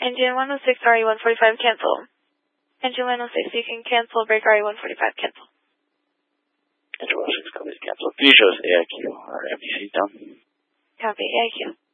Engine 106, RE145, cancel. Engine 106, you can cancel, break RE145, cancel. Engine 106, copy, cancel. Can you show us AIQ or empty seat down? Copy, AIQ.